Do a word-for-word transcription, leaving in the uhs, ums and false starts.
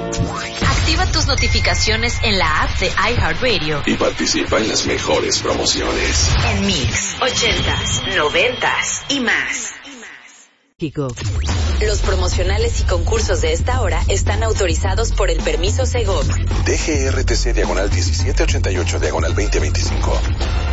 Activa tus notificaciones en la app de iHeartRadio y participa en las mejores promociones. En Mix, ochentas, noventas y más. Los promocionales y concursos de esta hora están autorizados por el permiso Segov. D G R T C diagonal diecisiete ochenta y ocho diagonal veinte veinticinco.